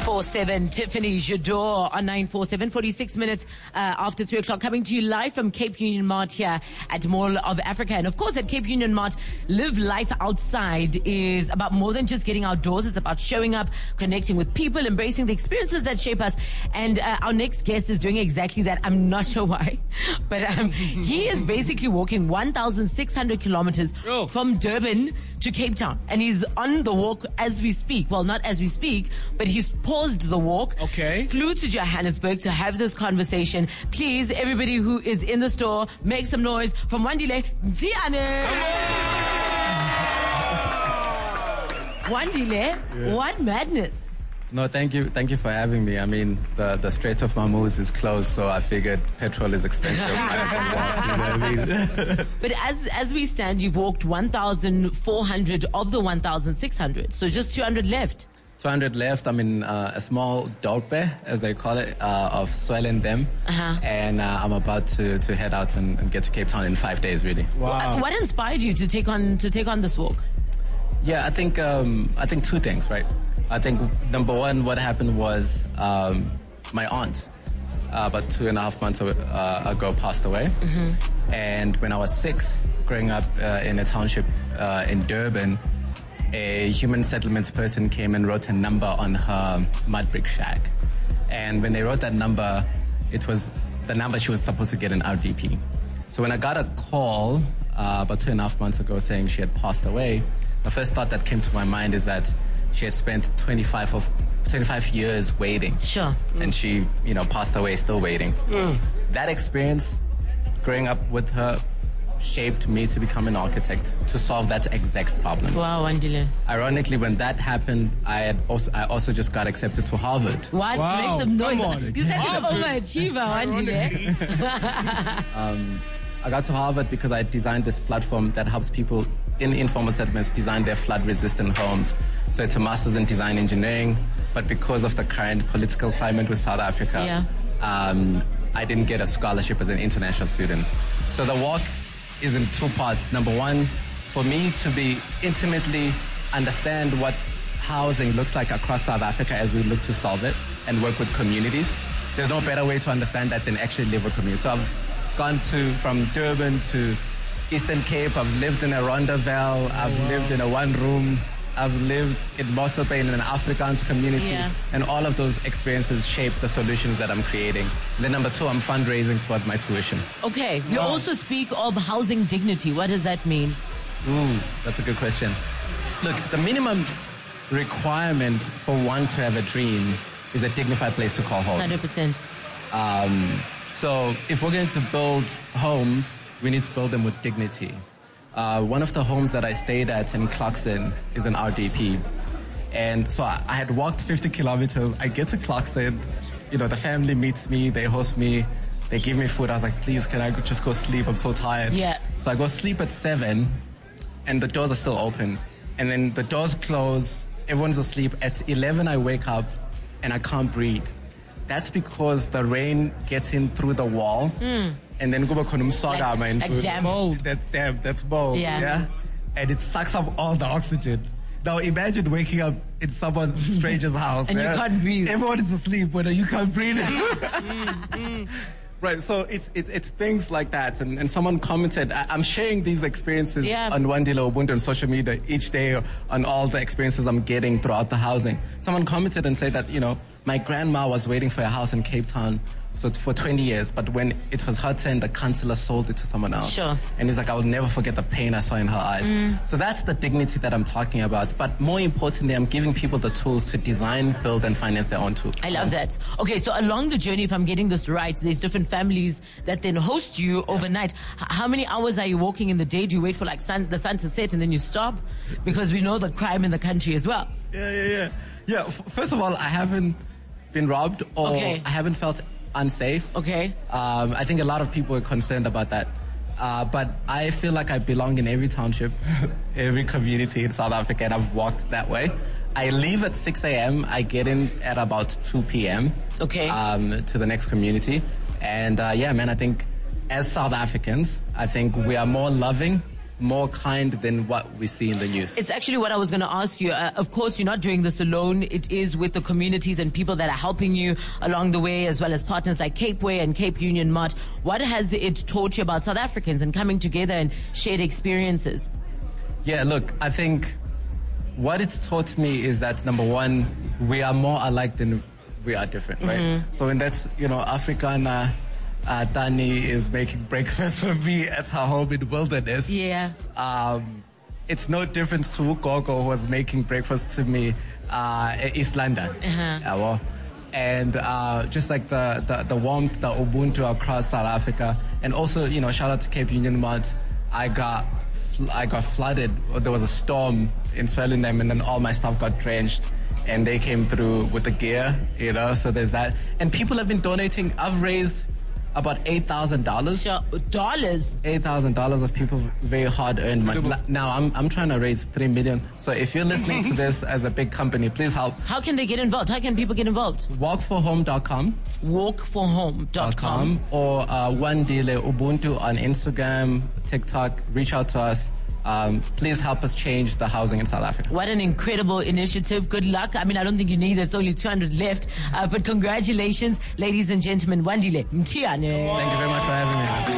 947, Tiffany Jador on 947, 46 minutes after 3 o'clock, coming to you live from Cape Union Mart here at Mall of Africa. And of course, at Cape Union Mart, live life outside is about more than just getting outdoors. It's about showing up, connecting with people, embracing the experiences that shape us. And our next guest is doing exactly that. I'm not sure why, but he is basically walking 1,600 kilometers from Durban to Cape Town. And he's on the walk as we speak. Well, not as we speak, but he's paused the walk. Okay. Flew to Johannesburg to have this conversation. Please, everybody who is in the store, make some noise from Wandile Mtsiane. Wandile, Yeah. What madness. No, thank you for having me. I mean, the Straits of Hormuz is closed, so I figured petrol is expensive. You know what I mean? But as we stand, you've walked 1,400 of the 1,600, so just 200 left. 200 left. I'm in a small dope, as they call it, of Swellendam, and I'm about to head out and get to Cape Town in 5 days. Really. Wow. What inspired you to take on this walk? Yeah, I think two things, right? I think number one, what happened was my aunt, about 2.5 months ago, passed away. Mm-hmm. And when I was 6, growing up in a township in Durban, a human settlements person came and wrote a number on her mud brick shack. And when they wrote that number, it was the number she was supposed to get in RDP. So when I got a call about 2.5 months ago saying she had passed away, the first thought that came to my mind is that she has spent 25 years waiting. Sure. And she, passed away still waiting. That experience, growing up with her, shaped me to become an architect to solve that exact problem. Wow, Wandile. Ironically, when that happened, I also just got accepted to Harvard. What? Wow, Make some noise. come on. You're such an overachiever, Wandile. I got to Harvard because I designed this platform that helps people in informal settlements design their flood-resistant homes. So it's a master's in design engineering, but because of the current political climate with South Africa, I didn't get a scholarship as an international student. So the walk is in 2 parts. Number one, for me to be intimately understand what housing looks like across South Africa as we look to solve it and work with communities. There's no better way to understand that than actually live with communities. So I've gone from Durban to Eastern Cape. I've lived in a Rondaville. I've lived in a one room. I've lived in Mossel Bay in an Afrikaans community. Yeah. And all of those experiences shape the solutions that I'm creating. And then number 2, I'm fundraising towards my tuition. Okay. You also speak of housing dignity. What does that mean? Ooh, that's a good question. Look, the minimum requirement for one to have a dream is a dignified place to call home. 100%. So if we're going to build homes, we need to build them with dignity. One of the homes that I stayed at in Clarkson is an RDP. And so I had walked 50 kilometers. I get to Clarkson, the family meets me, they host me, they give me food. I was like, please, can I just go sleep? I'm so tired. Yeah. So I go sleep at 7 and the doors are still open. And then the doors close, everyone's asleep. At 11, I wake up and I can't breathe. That's because the rain gets in through the wall. And then Like damp. Mold. That's mold. Yeah. And it sucks up all the oxygen. Now imagine waking up in someone stranger's house. And you can't breathe. Everyone is asleep, but you can't breathe. Right, so it's things like that. And someone commented, I'm sharing these experiences on Wandile Ubuntu on social media each day on all the experiences I'm getting throughout the housing. Someone commented and said that, my grandma was waiting for a house in Cape Town for 20 years, but when it was her turn, the councillor sold it to someone else. Sure. And he's like, I will never forget the pain I saw in her eyes. So that's the dignity that I'm talking about. But more importantly, I'm giving people the tools to design, build, and finance their own tools. I love that. Okay, so along the journey, if I'm getting this right, there's different families that then host you overnight. How many hours are you walking in the day? Do you wait for the sun to set and then you stop? Because we know the crime in the country as well. Yeah. First of all, I haven't been robbed or I haven't felt unsafe. Okay. I think a lot of people are concerned about that. But I feel like I belong in every township, every community in South Africa, and I've walked that way. I leave at 6 a.m. I get in at about 2 p.m. Okay. To the next community. And I think as South Africans, I think we are more loving more kind than what we see in the news. It's actually what I was going to ask you. Of course, you're not doing this alone. It is with the communities and people that are helping you along the way, as well as partners like Capeway and Cape Union Mart. What has it taught you about South Africans and coming together and shared experiences? Yeah, look, I think what it's taught me is that, number one, we are more alike than we are different, right? So when that's, Africana, Dani is making breakfast for me at her home in Wilderness. Yeah. It's no different to Gogo, who was making breakfast to me in East London. And just like the warmth, the Ubuntu across South Africa. And also, shout out to Cape Union Mart. I got flooded. There was a storm in Swellendam, and then all my stuff got drenched. And they came through with the gear, so there's that. And people have been donating. I've raised about $8,000. Dollars? $8,000 of people very hard earned money. Now I'm trying to raise $3 million. So if you're listening to this as a big company, please help. How can they get involved? How can people get involved? Walkforhome.com. Walkforhome.com. Or Wandile Ubuntu on Instagram, TikTok. Reach out to us. Please help us change the housing in South Africa. What an incredible initiative. Good luck. I mean, I don't think you need it. It's only 200 left. But congratulations, ladies and gentlemen. Wandile Mtiane. Thank you very much for having me.